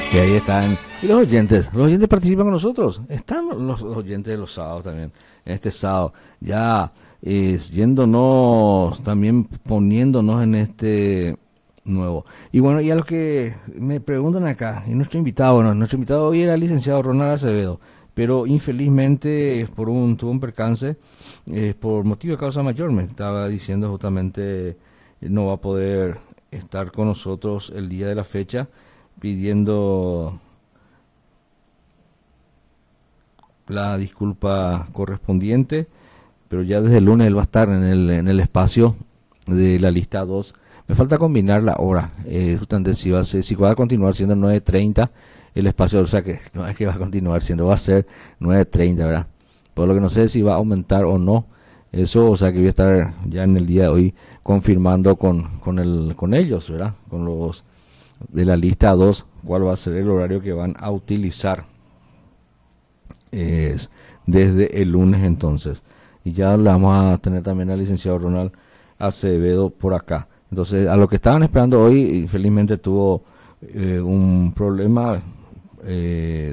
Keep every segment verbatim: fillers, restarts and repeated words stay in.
Y ahí están. Y los oyentes, los oyentes participan con nosotros. Están los, los oyentes de los sábados también. En este sábado, ya eh, yéndonos, también poniéndonos en este nuevo. Y bueno, y a los que me preguntan acá, y nuestro invitado, no, nuestro invitado hoy era el licenciado Ronald Acevedo, pero infelizmente por un tuvo un percance, eh, por motivo de causa mayor, me estaba diciendo justamente, no va a poder estar con nosotros el día de la fecha, pidiendo la disculpa correspondiente, pero ya desde el lunes él va a estar en el, en el espacio de la lista dos. Me falta combinar la hora, eh, justamente si va a ser, si va a continuar siendo nueve treinta el espacio, o sea que no es que va a continuar siendo, va a ser nueve treinta, ¿verdad? Por lo que no sé si va a aumentar o no eso, o sea que voy a estar ya en el día de hoy confirmando con, con, el, con ellos, ¿verdad? Con los de la lista dos, cuál va a ser el horario que van a utilizar es desde el lunes entonces. Y ya le vamos a tener también al licenciado Ronald Acevedo por acá. Entonces, a lo que estaban esperando hoy, infelizmente tuvo eh, un problema. Eh,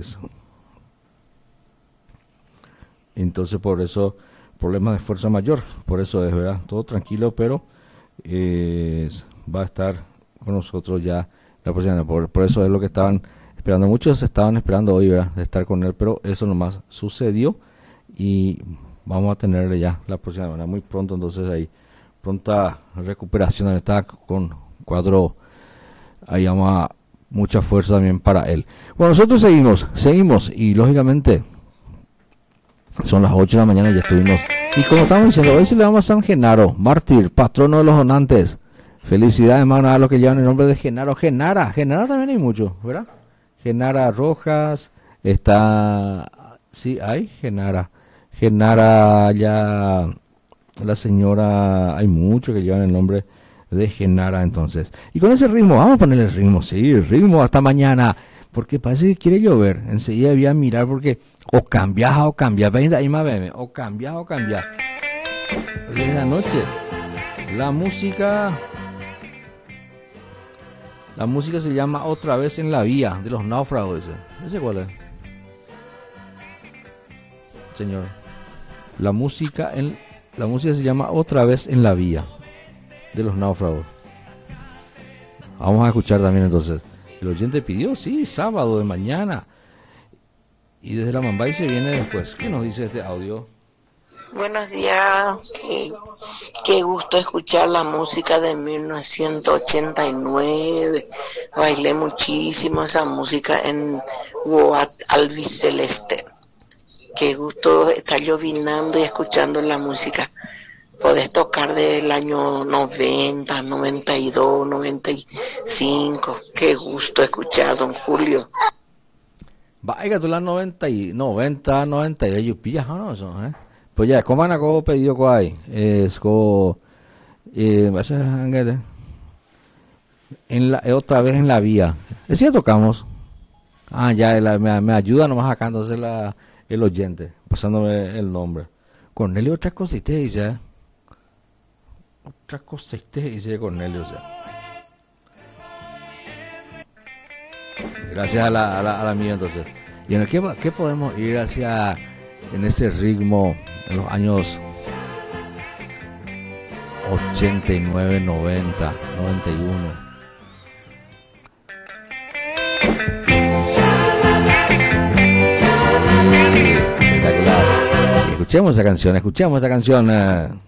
entonces, por eso, problema de fuerza mayor. Por eso es, ¿verdad? Todo tranquilo, pero eh, va a estar con nosotros ya la próxima. Por, por eso es lo que estaban esperando. Muchos estaban esperando hoy, ¿verdad? De estar con él, pero eso nomás sucedió. Y vamos a tenerle ya la próxima semana, muy pronto, entonces ahí. Pronta recuperación, está con cuadro, ahí vamos a mucha fuerza también para él. Bueno, nosotros seguimos, seguimos y lógicamente son las ocho de la mañana y ya estuvimos. Y como estamos diciendo, hoy se le damos a San Genaro, mártir, patrono de los donantes. Felicidades, hermano, a los que llevan el nombre de Genaro. Genara, Genara también hay mucho, ¿verdad? Genara Rojas, está, sí, hay Genara. Genara ya... La señora, hay muchos que llevan el nombre de Genara entonces. Y con ese ritmo, vamos a ponerle el ritmo, sí, el ritmo hasta mañana, porque parece que quiere llover. Enseguida voy a mirar porque o cambias o cambias, ahí más bebé, o cambias o cambias. Esa noche, la música, la música se llama Otra vez en la vía, de los náufragos ese. ¿Ese cuál es? Señor, la música en... La música se llama Otra vez en la vía, de los náufragos. Vamos a escuchar también entonces. El oyente pidió, sí, sábado de mañana. Y desde la Mambay se viene después. ¿Qué nos dice este audio? Buenos días. Qué, qué gusto escuchar la música de mil novecientos ochenta y nueve. Bailé muchísimo esa música en Boat Albiceleste. Qué gusto estar llovinando y escuchando la música. Podés tocar del año noventa, noventa y dos, noventa y cinco. Qué gusto escuchar, don Julio. Vaya, tú las noventa, y noventa, noventa y dos, pillas, ¿no? Eso, ¿eh? Pues ya, ¿cómo han acabado pedido cuál? Es como... Eh, en la, otra vez en la vía. ¿Es cierto tocamos? Ah, ya, la, me, me ayuda nomás acá, entonces la... el oyente, pasándome el nombre. Cornelio, otra cosita dice, ¿eh? Otra cosita dice Cornelio, o sea. Gracias a la, a la, a la mía, entonces. ¿Y en el qué, qué podemos ir hacia, en ese ritmo, en los años ochenta y nueve, noventa, noventa y uno? Escuchemos esa canción, escuchemos esa canción. Eh.